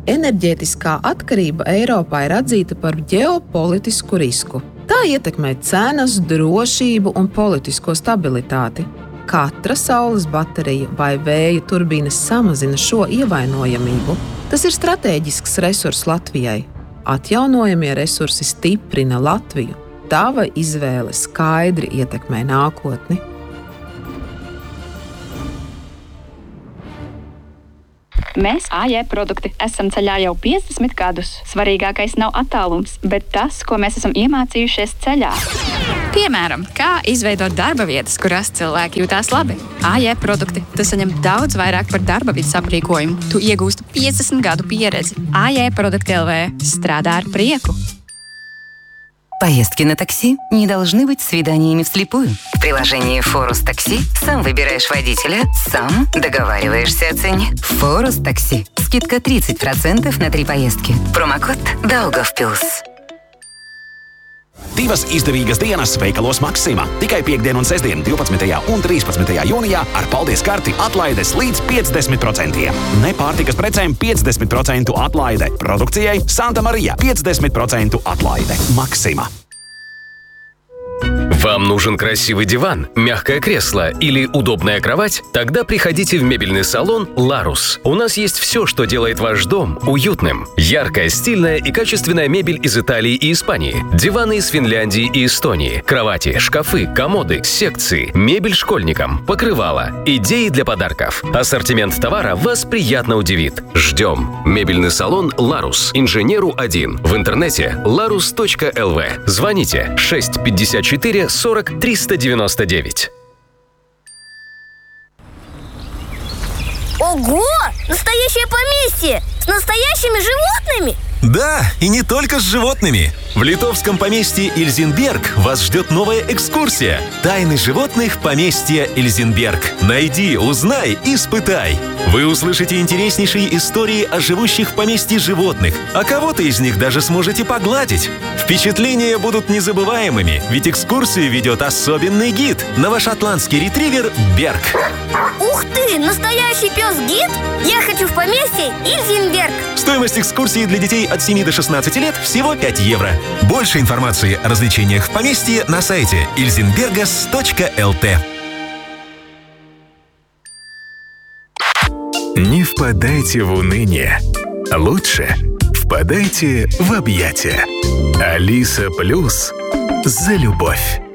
Enerģētiskā atkarība Eiropā ir atzīta par ģeopolitisku risku. Tā ietekmē cenas, drošību un politisko stabilitāti. Katra saules baterija vai vēja turbīna samazina šo ievainojamību. Tas ir stratēģisks resurs Latvijai. Atjaunojamie resursi stiprina Latviju. Tava izvēle skaidri ietekmē nākotni. Mēs, AJ produkti, esam ceļā jau 50 gadus. Svarīgākais nav attālums, bet tas, ko mēs esam iemācījušies ceļā. Piemēram, kā izveidot darba vietas, kurās cilvēki jūtās labi. AJ produkti, tu saņem daudz vairāk par darba vietas aprīkojumu. Tu iegūsti 50 gadu pieredzi. AJ produkti LV strādā ar prieku. Поездки на такси не должны быть свиданиями вслепую. В приложении «Форус Такси» сам выбираешь водителя, сам договариваешься о цене. «Форус Такси». Скидка 30% на 3 поездки. Промокод «Daugavpils». Divas izdevīgas dienas veikalos Maxima. Tikai piektdien un sestdien 12. un 13. jūnijā ar paldies karti atlaides līdz 50%. Ne pārtikas precēm 50% atlaide. Produkcijai Santa Maria 50% atlaide. Maxima. Вам нужен красивый диван, мягкое кресло или удобная кровать? Тогда приходите в мебельный салон «Ларус». У нас есть все, что делает ваш дом уютным. Яркая, стильная и качественная мебель из Италии и Испании. Диваны из Финляндии и Эстонии. Кровати, шкафы, комоды, секции. Мебель школьникам, покрывала. Идеи для подарков. Ассортимент товара вас приятно удивит. Ждем. Мебельный салон «Ларус». Инженеру 1. В интернете larus.lv. Звоните 6 54 40 399. Ого! Настоящее поместье! С настоящими животными? Да, и не только с животными. В литовском поместье Ильзенберг вас ждет новая экскурсия. Тайны животных поместья Ильзенберг. Найди, узнай, испытай. Вы услышите интереснейшие истории о живущих в поместье животных, а кого-то из них даже сможете погладить. Впечатления будут незабываемыми, ведь экскурсию ведет особенный гид – новошотландский ретривер Берг. Ух ты! Настоящий пес-гид? Я хочу в поместье Ильзенберг. Стоимость экскурсии для детей от 7 до 16 лет всего 5 евро. Больше информации о развлечениях в поместье на сайте ilzenbergas.lt. Не впадайте в уныние. Лучше впадайте в объятия. Алиса Плюс за любовь.